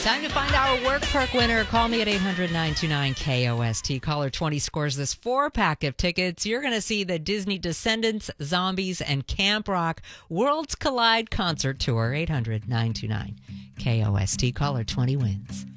Time to find our work perk winner. Call me at 800-929-KOST. Caller 20 scores this 4-pack of tickets. You're going to see the Disney Descendants, Zombies, and Camp Rock Worlds Collide concert tour. 800-929-KOST. Caller 20 wins.